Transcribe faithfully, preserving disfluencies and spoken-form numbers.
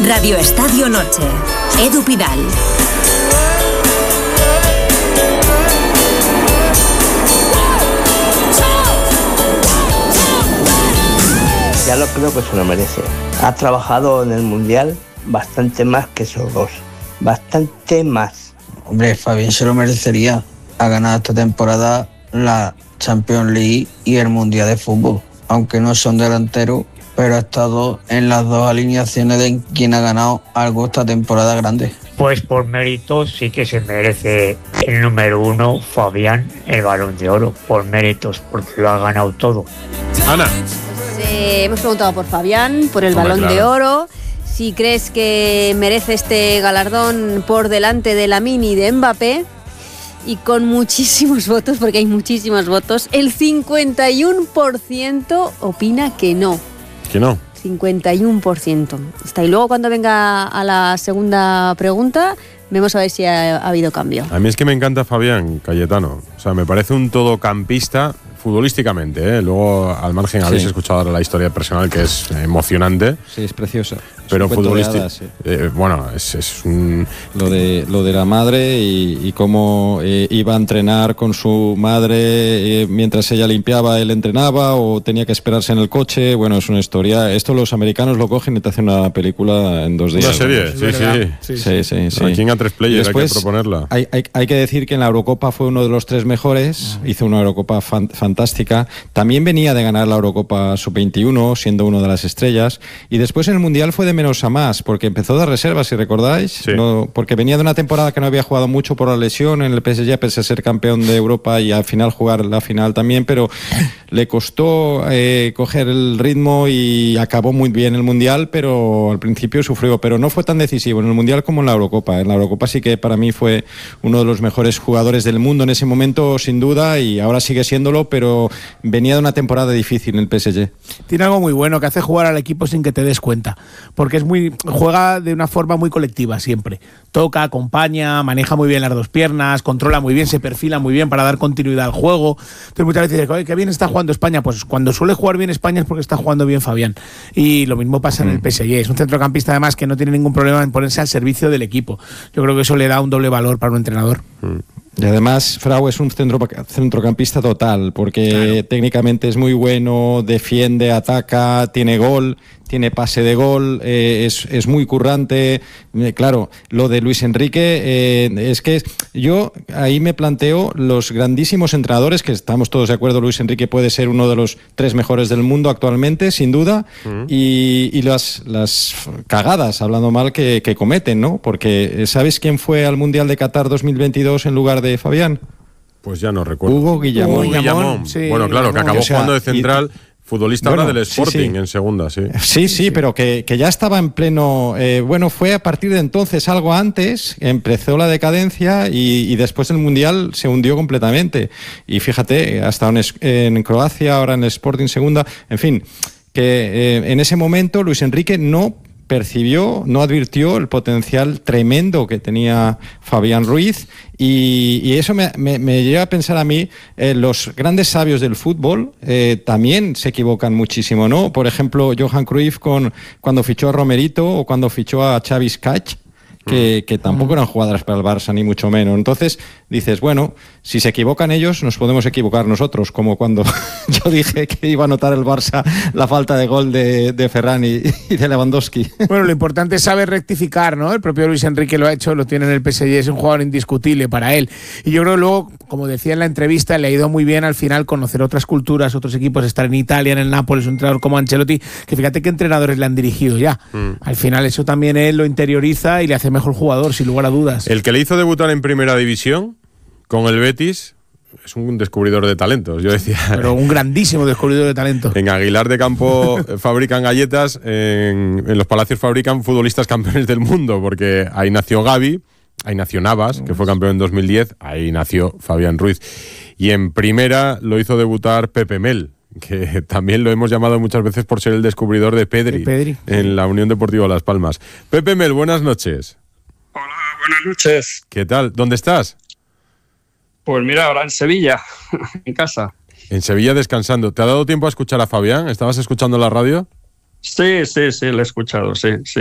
Radio Estadio Noche. Edu Pidal. Ya lo creo que se lo merece. Ha trabajado en el Mundial bastante más que esos dos. Bastante más. Hombre, Fabián se lo merecería. Ha ganado esta temporada la Champions League y el Mundial de Fútbol. Aunque no son delanteros, pero ha estado en las dos alineaciones de quien ha ganado algo esta temporada grande. Pues por méritos sí que se merece el número uno, Fabián, el Balón de Oro. Por méritos, porque lo ha ganado todo. Ana. Pues, eh, hemos preguntado por Fabián, por el Hombre, Balón claro. de Oro. Si crees que merece este galardón por delante de Lamine y de Mbappé. Y con muchísimos votos, porque hay muchísimos votos, el cincuenta y uno por ciento opina que no. ¿Que no? cincuenta y uno por ciento. Está. Y luego cuando venga a la segunda pregunta, vemos a ver si ha, ha habido cambio. A mí es que me encanta Fabián Cayetano. O sea, me parece un todocampista futbolísticamente, ¿eh? Luego, al margen, sí. habéis escuchado ahora la historia personal, que es emocionante. Sí, es preciosa. Pero futbolística. Sí. Eh, bueno, es, es un. Lo de, lo de la madre y, y cómo eh, iba a entrenar con su madre eh, mientras ella limpiaba, él entrenaba, o tenía que esperarse en el coche. Bueno, es una historia. Esto los americanos lo cogen y te hacen una película en dos días. Una serie, sí, sí. Sí, sí, sí. sí. Aquí en A tres Player Después, hay que proponerla. Hay, hay, hay que decir que en la Eurocopa fue uno de los tres mejores. Uh-huh. Hizo una Eurocopa fan, fantástica. También venía de ganar la Eurocopa sub veintiuno, siendo uno de las estrellas. Y después en el Mundial fue de menos a más, porque empezó de reserva, si recordáis. Sí. No, porque venía de una temporada que no había jugado mucho por la lesión en el P S G, pese a ser campeón de Europa y al final jugar la final también, pero le costó eh, coger el ritmo y acabó muy bien el Mundial, pero al principio sufrió. Pero no fue tan decisivo en el Mundial como en la Eurocopa. En la Eurocopa sí que para mí fue uno de los mejores jugadores del mundo en ese momento, sin duda, y ahora sigue siéndolo, pero venía de una temporada difícil en el P S G. Tiene algo muy bueno, que hace jugar al equipo sin que te des cuenta, porque es muy juega de una forma muy colectiva siempre. Toca, acompaña, maneja muy bien las dos piernas, controla muy bien, se perfila muy bien para dar continuidad al juego. Entonces muchas veces dices, oye, qué bien está jugando España. Pues cuando suele jugar bien España es porque está jugando bien Fabián. Y lo mismo pasa en el P S G. Es un centrocampista además que no tiene ningún problema en ponerse al servicio del equipo. Yo creo que eso le da un doble valor para un entrenador. Y además Frau es un centro, centrocampista total, porque claro. técnicamente es muy bueno, defiende, ataca, tiene gol, tiene pase de gol, eh, es, es muy currante. Eh, claro, lo de Luis Enrique, eh, es que yo ahí me planteo los grandísimos entrenadores, que estamos todos de acuerdo, Luis Enrique puede ser uno de los tres mejores del mundo actualmente, sin duda, uh-huh. y, y las, las cagadas, hablando mal, que, que cometen, ¿no? Porque ¿sabes quién fue al Mundial de Qatar dos mil veintidós en lugar de Fabián? Pues ya no recuerdo. Hugo Guillamón. Hugo Guillamón. Sí, bueno, claro, Guillamón. Que acabó o sea, jugando de central. Y, futbolista bueno, ahora del Sporting, sí, sí. en segunda, sí. Sí, sí, pero que, que ya estaba en pleno... Eh, bueno, fue a partir de entonces, algo antes, empezó la decadencia y, y después del Mundial se hundió completamente. Y fíjate, ha estado en, en Croacia, ahora en el Sporting segunda. En fin, que eh, en ese momento Luis Enrique no percibió, no advirtió el potencial tremendo que tenía Fabián Ruiz y, y eso me, me, me lleva a pensar a mí, eh, los grandes sabios del fútbol eh, también se equivocan muchísimo, ¿no? Por ejemplo, Johan Cruyff con, cuando fichó a Romerito o cuando fichó a Xavi Skach, que, que tampoco eran jugadoras para el Barça, ni mucho menos. Entonces dices, bueno, si se equivocan ellos, nos podemos equivocar nosotros, como cuando yo dije que iba a notar el Barça la falta de gol de, de Ferran y, y de Lewandowski. Bueno, lo importante es saber rectificar, ¿no? El propio Luis Enrique lo ha hecho, lo tiene en el P S G, es un jugador indiscutible para él. Y yo creo que luego, como decía en la entrevista, le ha ido muy bien al final conocer otras culturas, otros equipos, estar en Italia, en el Nápoles, un entrenador como Ancelotti, que fíjate qué entrenadores le han dirigido ya. Mm. Al final eso también él lo interioriza y le hace mejor jugador, sin lugar a dudas. El que le hizo debutar en Primera División con el Betis es un descubridor de talentos, yo decía. Pero un grandísimo descubridor de talentos. En Aguilar de Campo fabrican galletas, en, en los Palacios fabrican futbolistas campeones del mundo, porque ahí nació Gavi, ahí nació Navas, que fue campeón en dos mil diez, ahí nació Fabián Ruiz. Y en Primera lo hizo debutar Pepe Mel, que también lo hemos llamado muchas veces por ser el descubridor de Pedri, de Pedri. en la Unión Deportiva Las Palmas. Pepe Mel, buenas noches. Hola, buenas noches. ¿Qué tal? ¿Dónde estás? Pues mira, ahora en Sevilla, en casa. En Sevilla descansando. ¿Te ha dado tiempo a escuchar a Fabián? ¿Estabas escuchando la radio? Sí, sí, sí, lo he escuchado, sí, sí.